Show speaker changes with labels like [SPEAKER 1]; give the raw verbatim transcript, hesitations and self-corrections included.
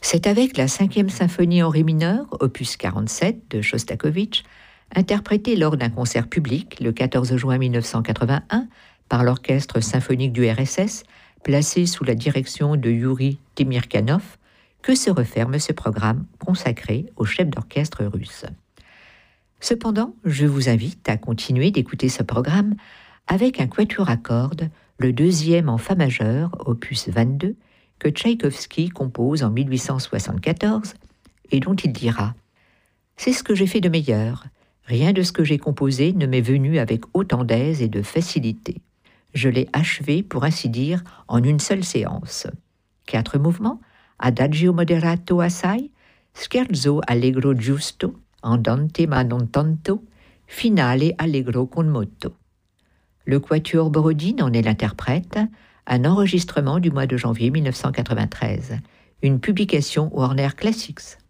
[SPEAKER 1] C'est avec la cinquième symphonie en ré mineur, opus quarante-sept de Shostakovich, interprétée lors d'un concert public le quatorze juin mille neuf cent quatre-vingt-un par l'Orchestre symphonique du R S S, placé sous la direction de Youri Temirkanov, que se referme ce programme consacré au chef d'orchestre russe. Cependant, je vous invite à continuer d'écouter ce programme avec un quatuor à cordes, le deuxième en fa majeur, opus vingt-deux, que Tchaïkovski compose en mille huit cent soixante-quatorze et dont il dira « C'est ce que j'ai fait de meilleur. Rien de ce que j'ai composé ne m'est venu avec autant d'aise et de facilité. Je l'ai achevé, pour ainsi dire, en une seule séance. Quatre mouvements, Adagio moderato assai, Scherzo allegro giusto, Andante ma non tanto, Finale allegro con moto. » Le quatuor Borodine en est l'interprète, un enregistrement du mois de janvier mille neuf cent quatre-vingt-treize, une publication Warner Classics.